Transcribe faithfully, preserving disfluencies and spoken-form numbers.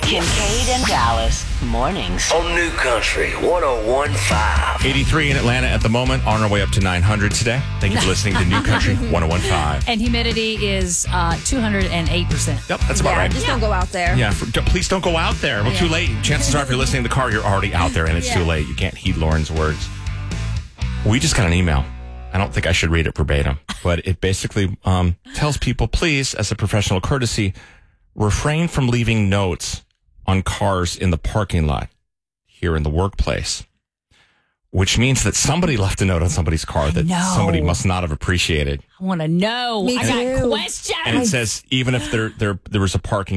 Kincaid and Dallas mornings On New Country one oh one point five. eighty-three in Atlanta at the moment, on our way up to nine hundred today. Thank you for listening to New Country one oh one point five. And humidity is uh, two hundred eight percent. Yep, that's about Yeah, right. just don't go out there. Yeah, for, don't- please don't go out there. Well, Yeah. too late. Chances are, if you're listening in the car, you're already out there, and it's too Yeah. late. You can't heed Lauren's words. We just got an email. I don't think I should read it verbatim, but it basically um, tells people, please, as a professional courtesy, refrain from leaving notes on cars in the parking lot here in the workplace. Which means that somebody left a note on somebody's car that know. somebody must not have appreciated. I want to know. Me I got too. questions. And it says, even if there there there was a parking